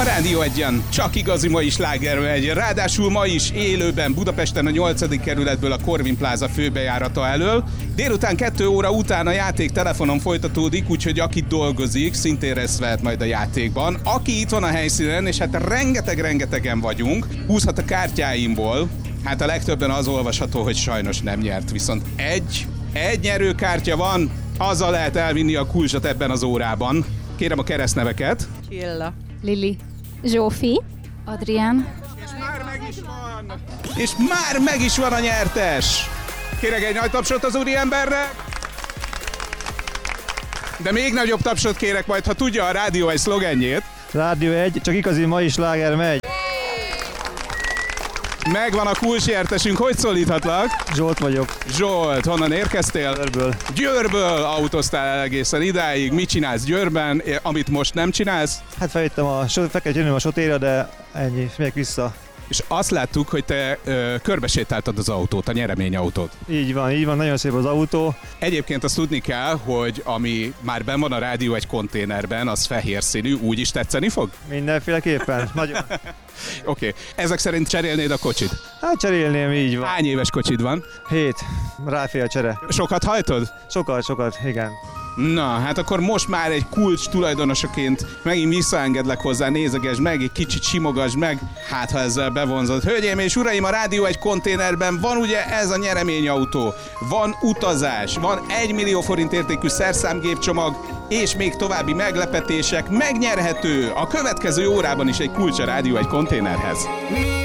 A Rádió Egyen csak igazi mai sláger megy, ráadásul ma is élőben Budapesten a 8. kerületből a Corvin Plaza főbejárata elől. Délután 2 óra után a játék telefonon folytatódik, úgyhogy aki dolgozik, szintén részt vehet majd a játékban. Aki itt van a helyszínen, és hát rengetegen vagyunk, húzhat a kártyáimból. Hát a legtöbben az olvasható, hogy sajnos nem nyert, viszont egy nyerőkártya van, azzal lehet elvinni a kulcsot ebben az órában. Kérem a keresztneveket. Csilla. Lili. Zsófi. Adrián. És már meg is van! És már meg is van a nyertes! Kérek egy nagy tapsot az úriemberre! De még nagyobb tapsot kérek majd, ha tudja a Rádió Egy szlogenjét. Rádió Egy, csak igazi mai sláger megy. Megvan a kulcsnyertesünk, hogy szólíthatlak? Zsolt vagyok. Zsolt, honnan érkeztél? Győrből. Győrből autóztál el egészen idáig. Mit csinálsz Győrben, amit most nem csinálsz? Hát feljöttem fel kell jönnöm a Sotéra, de ennyi, és megyek vissza. És azt láttuk, hogy te körbesétáltad az autót, a nyereményautót. Így van, nagyon szép az autó. Egyébként azt tudni kell, hogy ami már benn van a Rádió Egy konténerben, az fehér színű, úgy is tetszeni fog? Mindenféleképpen, nagyon. Oké. Ezek szerint cserélnéd a kocsit? Hát cserélném, így van. Hány éves kocsid van? 7, ráfér a csere. Sokat hajtod? Sokat, igen. Na, hát akkor most már egy kulcs tulajdonosaként megint visszaengedlek hozzá, nézegesd meg, egy kicsit simogasd meg, hát ha ezzel bevonzod. Hölgyeim és uraim, a Rádió Egy konténerben van ugye ez a nyereményautó, van utazás, van 1 millió forint értékű szerszámgépcsomag, és még további meglepetések, megnyerhető a következő órában is egy kulcs a Rádió Egy konténerhez.